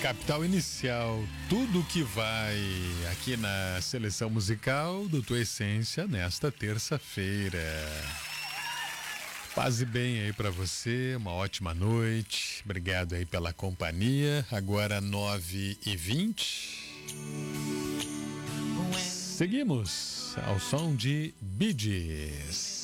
Capital Inicial, tudo que vai aqui na seleção musical do Tua Essência nesta terça-feira. Paz e bem aí pra você, uma ótima noite, obrigado aí pela companhia, agora 9h20. Seguimos ao som de Bee Gees.